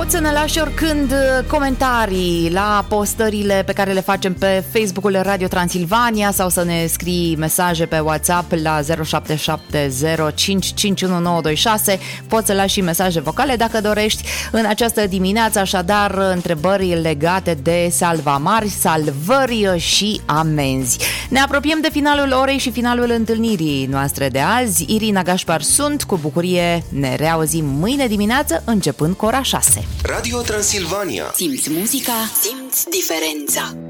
Poți să ne lași oricând comentarii la postările pe care le facem pe Facebook-ul Radio Transilvania sau să ne scrii mesaje pe WhatsApp la 0770551926. Poți să lași și mesaje vocale dacă dorești. În această dimineață, așadar, întrebări legate de salvamari, salvări și amenzi. Ne apropiem de finalul orei și finalul întâlnirii noastre de azi. Irina Gașpar sunt, cu bucurie ne reauzim mâine dimineață începând cu ora 6. Radio Transilvania. Simți muzica, simți diferența.